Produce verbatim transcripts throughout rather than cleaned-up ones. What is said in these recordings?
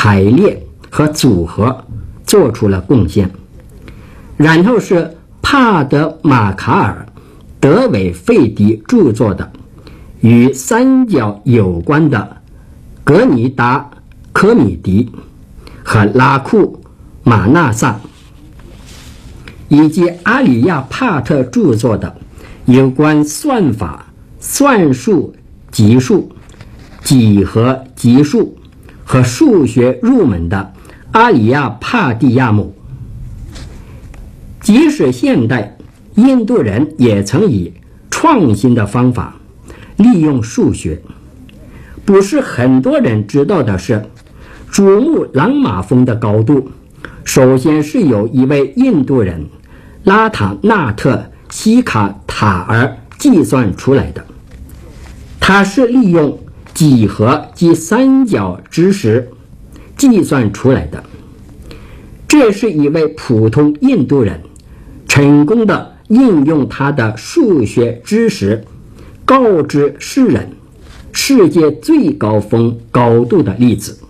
排列和组合做出了贡献。然后是帕德马卡尔、德韦费迪著作的与三角有关的格尼达科米迪和拉库马纳萨，以及阿里亚帕特著作的有关算法、算术、级数、几何级数和数学入门的阿里亚帕蒂亚姆。即使现代，印度人也曾以创新的方法利用数学。不是很多人知道的是，珠穆朗玛峰的高度首先是由一位印度人拉塔纳特西卡塔尔计算出来的。他是利用几何及三角知识计算出来的。这是一位普通印度人成功的应用他的数学知识告知世人世界最高峰高度的例子。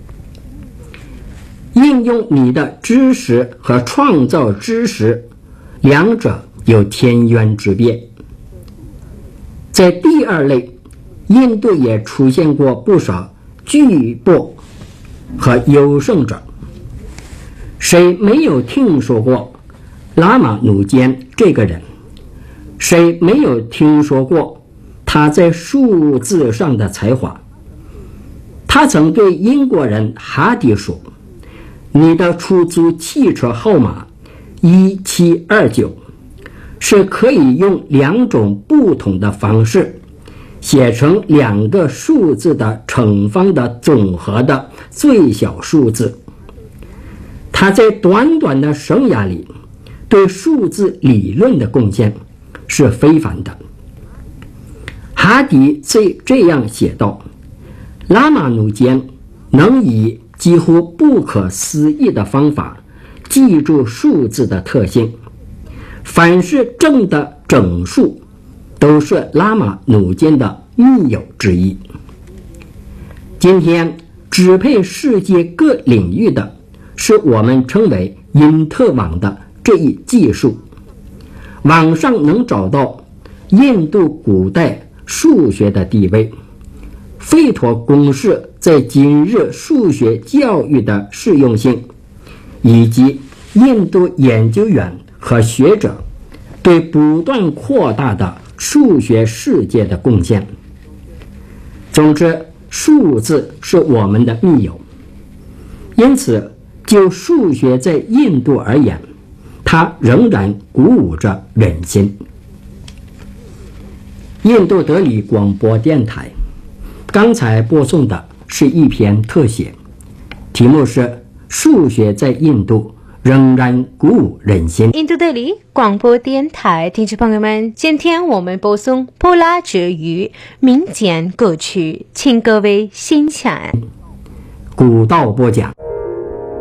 应用你的知识和创造知识，两者有天渊之别。在第二类，印度也出现过不少巨擘和优胜者。谁没有听说过拉玛努坚这个人？谁没有听说过他在数字上的才华？他曾对英国人哈迪说：“你的出租汽车号码一七二九是可以用两种不同的方式写成两个数字的乘方的总和的最小数字。”他在短短的生涯里对数字理论的贡献是非凡的。哈迪虽这样写道：拉玛努坚能以几乎不可思议的方法记住数字的特性，凡是正的整数都是拉玛努坚的密友之一。今天支配世界各领域的是我们称为因特网的这一技术。网上能找到印度古代数学的地位，费陀公式在今日数学教育的适用性，以及印度研究员和学者对不断扩大的数学世界的贡献。总之，数字是我们的密友。因此就数学在印度而言，它仍然鼓舞着人心。印度德里广播电台刚才播送的是一篇特写，题目是数学在印度仍然鼓舞人心。 印度德里广播电台听众朋友们，今天我们播送波拉之语民间歌曲，请各位欣赏。 古道播讲。